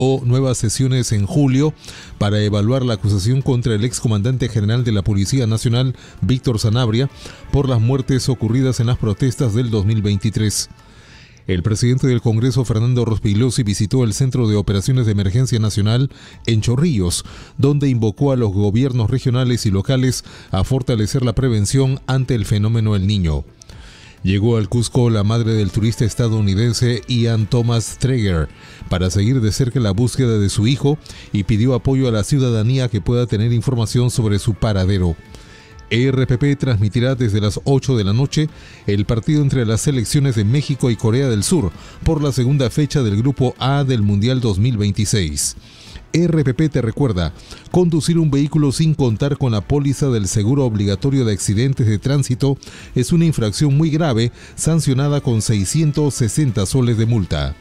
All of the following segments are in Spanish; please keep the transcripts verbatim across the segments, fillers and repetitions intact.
o nuevas sesiones en julio para evaluar la acusación contra el excomandante general de la Policía Nacional, Víctor Sanabria, por las muertes ocurridas en las protestas del dos mil veintitrés. El presidente del Congreso, Fernando Rospigliosi, visitó el Centro de Operaciones de Emergencia Nacional en Chorrillos, donde invocó a los gobiernos regionales y locales a fortalecer la prevención ante el fenómeno El Niño. Llegó al Cusco la madre del turista estadounidense Ian Thomas Traeger para seguir de cerca la búsqueda de su hijo y pidió apoyo a la ciudadanía que pueda tener información sobre su paradero. E R P P transmitirá desde las ocho de la noche el partido entre las selecciones de México y Corea del Sur por la segunda fecha del Grupo A del Mundial dos mil veintiséis. E R P P te recuerda, conducir un vehículo sin contar con la póliza del seguro obligatorio de accidentes de tránsito es una infracción muy grave, sancionada con seiscientos sesenta soles de multa.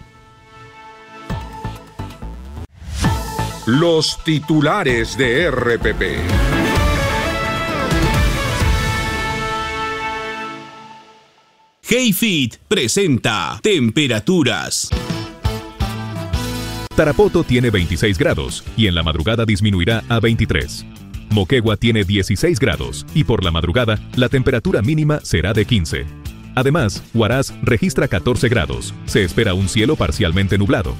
Los titulares de E R P P. HeyFit presenta temperaturas. Tarapoto tiene veintiséis grados y en la madrugada disminuirá a veintitrés. Moquegua tiene dieciséis grados y por la madrugada la temperatura mínima será de quince. Además, Huaraz registra catorce grados. Se espera un cielo parcialmente nublado.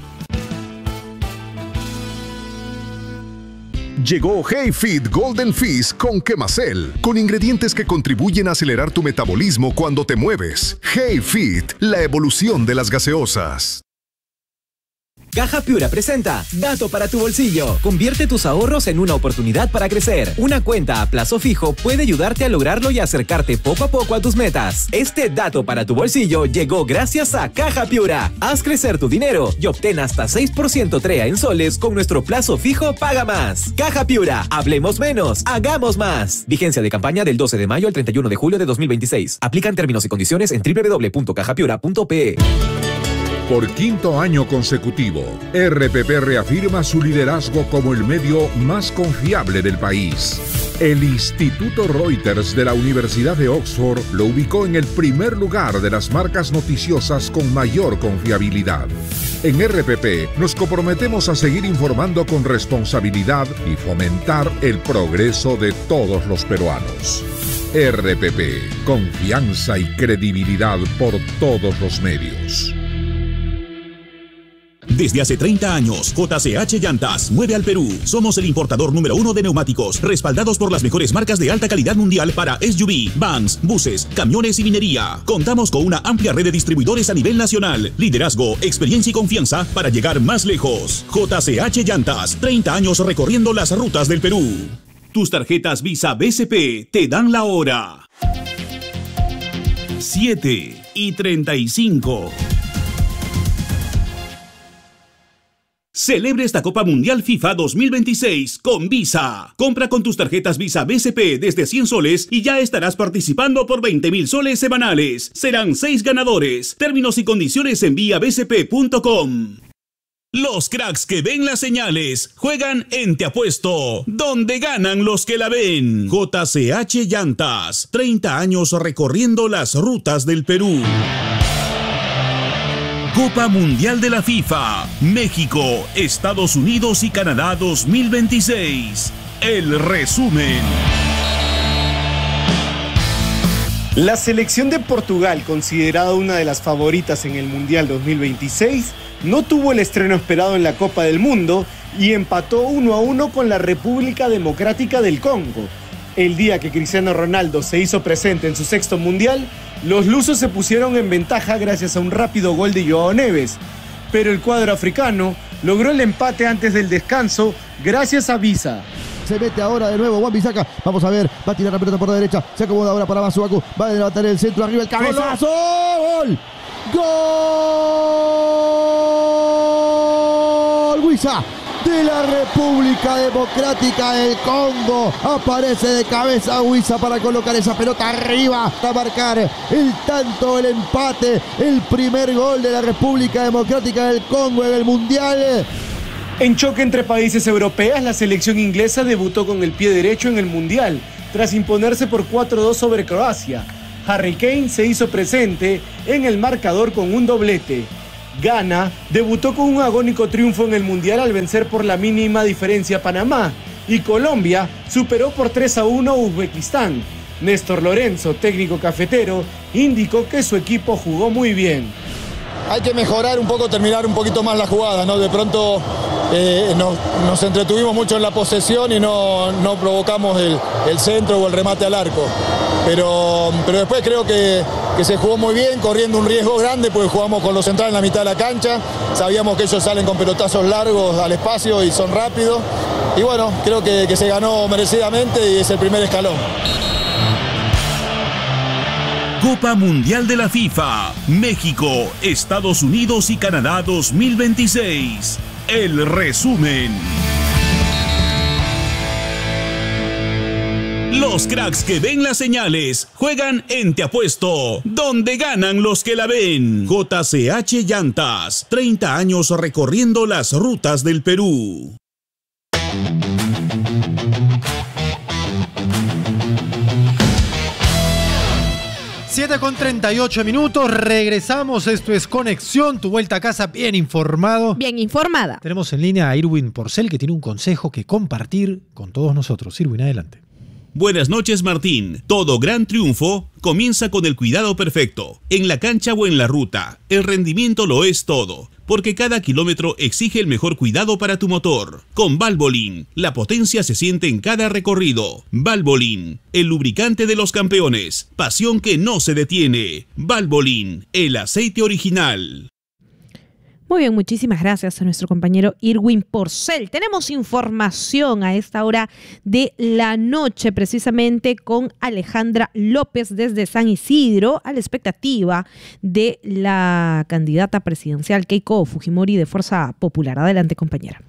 Llegó HeyFit Golden Fizz con Quemacel, con ingredientes que contribuyen a acelerar tu metabolismo cuando te mueves. HeyFit, la evolución de las gaseosas. Caja Piura presenta Dato para tu bolsillo. Convierte tus ahorros en una oportunidad para crecer. Una cuenta a plazo fijo puede ayudarte a lograrlo y acercarte poco a poco a tus metas. Este Dato para tu bolsillo llegó gracias a Caja Piura. Haz crecer tu dinero y obtén hasta seis por ciento T R E A en soles con nuestro plazo fijo Paga Más. Caja Piura, hablemos menos, hagamos más. Vigencia de campaña del doce de mayo al treinta y uno de julio de dos mil veintiséis. Aplican términos y condiciones en doble u doble u doble u punto caja piura punto pe. Por quinto año consecutivo, E R P P reafirma su liderazgo como el medio más confiable del país. El Instituto Reuters de la Universidad de Oxford lo ubicó en el primer lugar de las marcas noticiosas con mayor confiabilidad. En E R P P nos comprometemos a seguir informando con responsabilidad y fomentar el progreso de todos los peruanos. E R P P, confianza y credibilidad por todos los medios. Desde hace treinta años, J C H Llantas mueve al Perú. Somos el importador número uno de neumáticos, respaldados por las mejores marcas de alta calidad mundial para S U V, vans, buses, camiones y minería. Contamos con una amplia red de distribuidores a nivel nacional. Liderazgo, experiencia y confianza para llegar más lejos. J C H Llantas, treinta años recorriendo las rutas del Perú. Tus tarjetas Visa B C P te dan la hora. siete y treinta y cinco. Celebre esta Copa Mundial FIFA dos mil veintiséis con Visa. Compra con tus tarjetas Visa B C P desde cien soles y ya estarás participando por veinte mil soles semanales. Serán seis ganadores. Términos y condiciones en vía b c p punto com. Los cracks que ven las señales juegan en Te Apuesto, donde ganan los que la ven. J C H Llantas, treinta años recorriendo las rutas del Perú. Copa Mundial de la FIFA, México, Estados Unidos y Canadá dos mil veintiséis. El resumen. La selección de Portugal, considerada una de las favoritas en el Mundial dos mil veintiséis, no tuvo el estreno esperado en la Copa del Mundo y empató uno a uno con la República Democrática del Congo. El día que Cristiano Ronaldo se hizo presente en su sexto Mundial, los lusos se pusieron en ventaja gracias a un rápido gol de Joao Neves, pero el cuadro africano logró el empate antes del descanso gracias a Visa. Se mete ahora de nuevo Wan-Bissaka. Vamos a ver, va a tirar la pelota por la derecha. Se acomoda ahora para Masuaku. Va a levantar el centro arriba, el cabezazo. ¡Gol! ¡Gol! Wissa de la República Democrática del Congo. Aparece de cabeza Wissa para colocar esa pelota arriba, para marcar el tanto, el empate, el primer gol de la República Democrática del Congo en el Mundial. En choque entre países europeos, la selección inglesa debutó con el pie derecho en el Mundial, tras imponerse por cuatro a dos sobre Croacia. Harry Kane se hizo presente en el marcador con un doblete. Ghana debutó con un agónico triunfo en el Mundial al vencer por la mínima diferencia a Panamá, y Colombia superó por tres a uno a Uzbekistán. Néstor Lorenzo, técnico cafetero, indicó que su equipo jugó muy bien. Hay que mejorar un poco, terminar un poquito más la jugada, ¿no? De pronto eh, nos, nos entretuvimos mucho en la posesión y no, no provocamos el, el centro o el remate al arco. Pero, pero después creo que, que se jugó muy bien, corriendo un riesgo grande, porque jugamos con los centrales en la mitad de la cancha. Sabíamos que ellos salen con pelotazos largos al espacio y son rápidos. Y bueno, creo que, que se ganó merecidamente y es el primer escalón. Copa Mundial de la FIFA, México, Estados Unidos y Canadá dos mil veintiséis. El resumen. Los cracks que ven las señales juegan en Te Apuesto, donde ganan los que la ven. J C H Llantas, treinta años recorriendo las rutas del Perú. siete con treinta y ocho minutos, regresamos, esto es Conexión, tu vuelta a casa bien informado. Bien informada. Tenemos en línea a Irwin Porcel, que tiene un consejo que compartir con todos nosotros. Irwin, adelante. Buenas noches, Martín. Todo gran triunfo comienza con el cuidado perfecto. En la cancha o en la ruta, el rendimiento lo es todo, porque cada kilómetro exige el mejor cuidado para tu motor. Con Valvoline, la potencia se siente en cada recorrido. Valvoline, el lubricante de los campeones. Pasión que no se detiene. Valvoline, el aceite original. Muy bien, muchísimas gracias a nuestro compañero Irwin Porcel. Tenemos información a esta hora de la noche, precisamente con Alejandra López desde San Isidro, a la expectativa de la candidata presidencial Keiko Fujimori de Fuerza Popular. Adelante, compañera.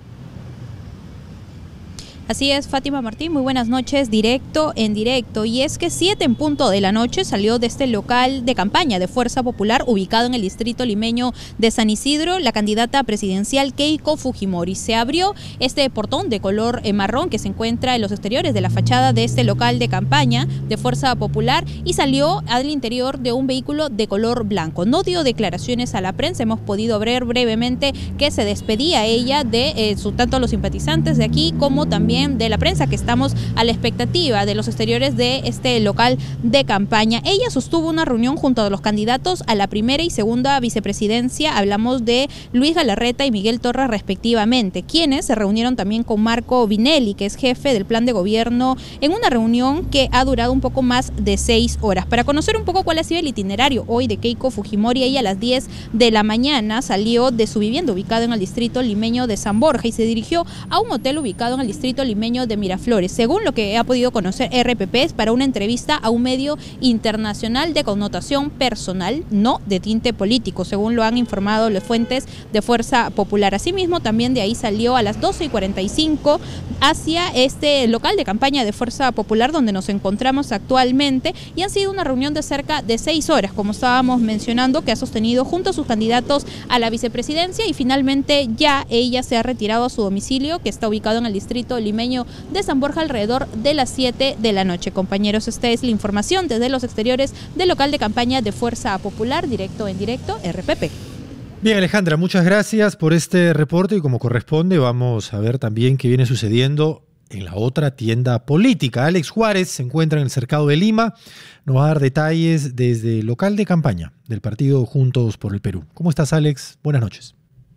Así es, Fátima Martín, muy buenas noches, directo en directo. Y es que siete en punto de la noche salió de este local de campaña de Fuerza Popular ubicado en el distrito limeño de San Isidro la candidata presidencial Keiko Fujimori. Se abrió este portón de color marrón que se encuentra en los exteriores de la fachada de este local de campaña de Fuerza Popular y salió al interior de un vehículo de color blanco. No dio declaraciones a la prensa, hemos podido ver brevemente que se despedía ella de eh, su, tanto los simpatizantes de aquí como también de la prensa, que estamos a la expectativa de los exteriores de este local de campaña. Ella sostuvo una reunión junto a los candidatos a la primera y segunda vicepresidencia, hablamos de Luis Galarreta y Miguel Torres respectivamente, quienes se reunieron también con Marco Vinelli, que es jefe del plan de gobierno, en una reunión que ha durado un poco más de seis horas. Para conocer un poco cuál ha sido el itinerario hoy de Keiko Fujimori, ella a las diez de la mañana salió de su vivienda ubicada en el distrito limeño de San Borja y se dirigió a un hotel ubicado en el distrito limeño de Miraflores, según lo que ha podido conocer R P P, es para una entrevista a un medio internacional de connotación personal, no de tinte político, según lo han informado las fuentes de Fuerza Popular. Asimismo, también de ahí salió a las doce y cuarenta y cinco hacia este local de campaña de Fuerza Popular donde nos encontramos actualmente, y han sido una reunión de cerca de seis horas, como estábamos mencionando, que ha sostenido junto a sus candidatos a la vicepresidencia, y finalmente ya ella se ha retirado a su domicilio, que está ubicado en el distrito limeño de San Borja alrededor de las siete de la noche. Compañeros, esta es la información desde los exteriores del local de campaña de Fuerza Popular, directo en directo, R P P. Bien, Alejandra, muchas gracias por este reporte y como corresponde vamos a ver también qué viene sucediendo en la otra tienda política. Alex Juárez se encuentra en el Cercado de Lima, nos va a dar detalles desde el local de campaña del partido Juntos por el Perú. ¿Cómo estás, Alex? Buenas noches.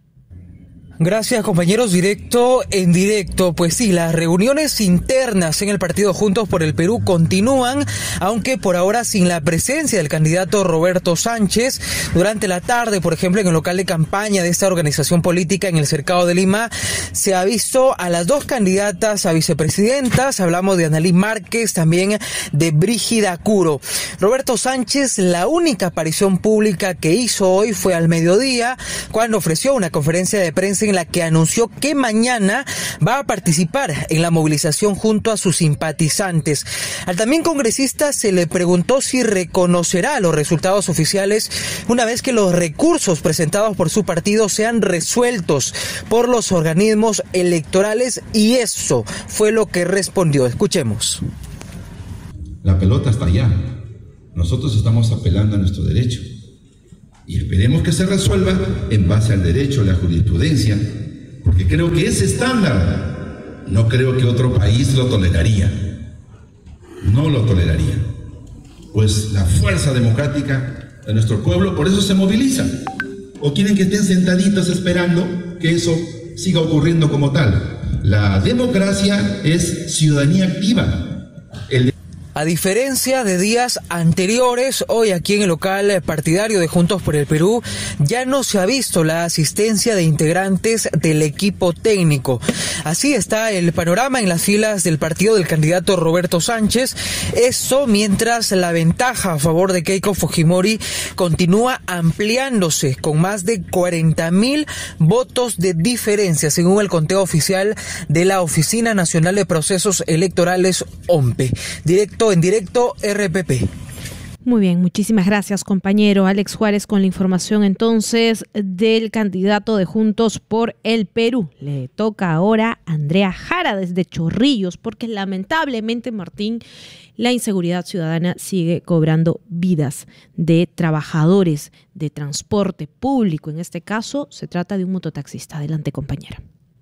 Gracias, compañeros, directo en directo. Pues sí, las reuniones internas en el partido Juntos por el Perú continúan, aunque por ahora sin la presencia del candidato Roberto Sánchez. Durante la tarde, por ejemplo, en el local de campaña de esta organización política en el Cercado de Lima, se ha visto a las dos candidatas a vicepresidentas. Hablamos de Analí Márquez, también de Brígida Curo. Roberto Sánchez, la única aparición pública que hizo hoy fue al mediodía, cuando ofreció una conferencia de prensa en la que anunció que mañana va a participar en la movilización junto a sus simpatizantes. Al también congresista se le preguntó si reconocerá los resultados oficiales una vez que los recursos presentados por su partido sean resueltos por los organismos electorales, y eso fue lo que respondió. Escuchemos. La pelota está allá. Nosotros estamos apelando a nuestro derecho. Y esperemos que se resuelva en base al derecho, la jurisprudencia, porque creo que ese estándar no creo que otro país lo toleraría. No lo toleraría. Pues la fuerza democrática de nuestro pueblo por eso se moviliza. ¿O quieren que estén sentaditos esperando que eso siga ocurriendo como tal? La democracia es ciudadanía activa. El A diferencia de días anteriores, hoy aquí en el local partidario de Juntos por el Perú ya no se ha visto la asistencia de integrantes del equipo técnico. Así está el panorama en las filas del partido del candidato Roberto Sánchez. Esto mientras la ventaja a favor de Keiko Fujimori continúa ampliándose con más de cuarenta mil votos de diferencia, según el conteo oficial de la Oficina Nacional de Procesos Electorales, O M P E. Directo en directo, R P P. Muy bien, muchísimas gracias, compañero Alex Juárez, con la información entonces del candidato de Juntos por el Perú. Le toca ahora a Andrea Jara desde Chorrillos, porque lamentablemente, Martín, la inseguridad ciudadana sigue cobrando vidas de trabajadores de transporte público. En este caso, se trata de un mototaxista. Adelante, compañera.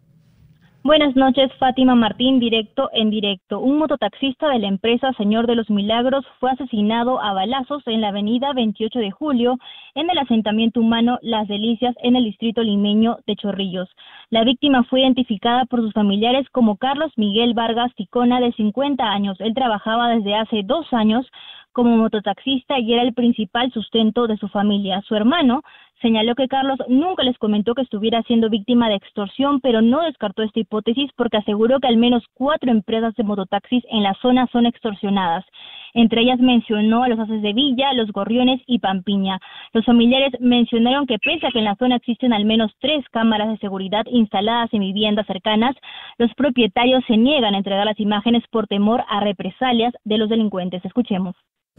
Buenas noches, Fátima Martín, directo en directo. Un mototaxista de la empresa Señor de los Milagros fue asesinado a balazos en la avenida veintiocho de julio, en el asentamiento humano Las Delicias, en el distrito limeño de Chorrillos. La víctima fue identificada por sus familiares como Carlos Miguel Vargas Ticona, de cincuenta años. Él trabajaba desde hace dos años como mototaxista y era el principal sustento de su familia. Su hermano señaló que Carlos nunca les comentó que estuviera siendo víctima de extorsión, pero no descartó esta hipótesis porque aseguró que al menos cuatro empresas de mototaxis en la zona son extorsionadas. Entre ellas mencionó a los Haces de Villa, Los Gorriones y Pampiña. Los familiares mencionaron que pese a que en la zona existen al menos tres cámaras de seguridad instaladas en viviendas cercanas, los propietarios se niegan a entregar las imágenes por temor a represalias de los delincuentes. Escuchemos.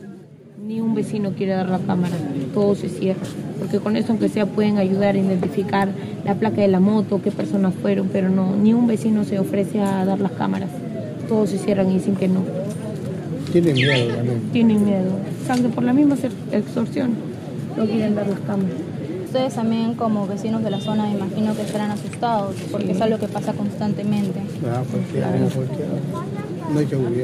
Ni un vecino quiere dar la cámara, todo se cierra, porque con eso aunque sea pueden ayudar a identificar la placa de la moto, qué personas fueron, pero no, ni un vecino se ofrece a dar las cámaras, todos se cierran y dicen que no. Tienen miedo también. Tienen miedo, saben que por la misma extorsión no quieren dar las cámaras. Ustedes también como vecinos de la zona me imagino que estarán asustados, porque sí, es algo que pasa constantemente. Ah, porque claro. No hay que huir.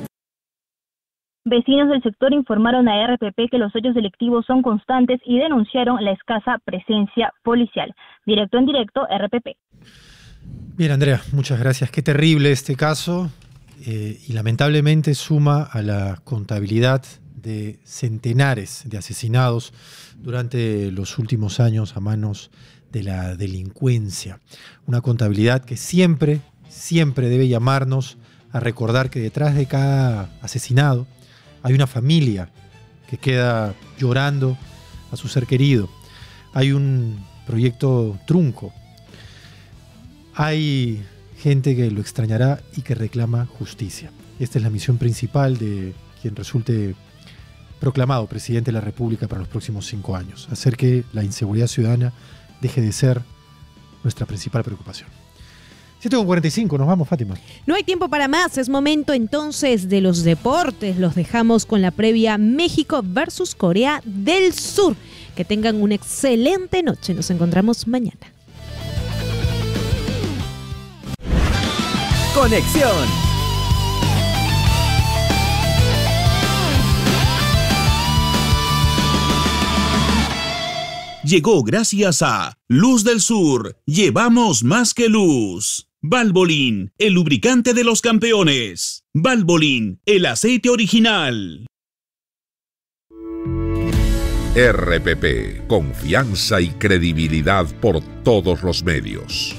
Vecinos del sector informaron a R P P que los hechos delictivos son constantes y denunciaron la escasa presencia policial. Directo en directo, R P P. Bien, Andrea, muchas gracias. Qué terrible este caso eh, y lamentablemente suma a la contabilidad de centenares de asesinados durante los últimos años a manos de la delincuencia. Una contabilidad que siempre, siempre debe llamarnos a recordar que detrás de cada asesinado hay una familia que queda llorando a su ser querido. Hay un proyecto trunco. Hay gente que lo extrañará y que reclama justicia. Esta es la misión principal de quien resulte proclamado presidente de la República para los próximos cinco años. Hacer que la inseguridad ciudadana deje de ser nuestra principal preocupación. siete con cuarenta y cinco, nos vamos, Fátima. No hay tiempo para más, es momento entonces de los deportes. Los dejamos con la previa México versus Corea del Sur. Que tengan una excelente noche, nos encontramos mañana. Conexión. Llegó gracias a Luz del Sur. Llevamos más que luz. Valvoline, el lubricante de los campeones. Valvoline, el aceite original. R P P, confianza y credibilidad por todos los medios.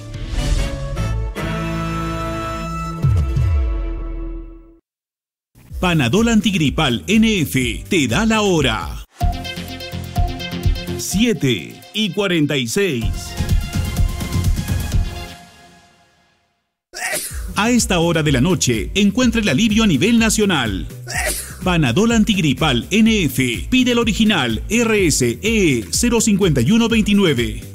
Panadol Antigripal N F te da la hora. siete y cuarenta y seis. A esta hora de la noche, encuentra el alivio a nivel nacional. Panadol Antigripal N F. Pide el original R S E cero cinco uno dos nueve.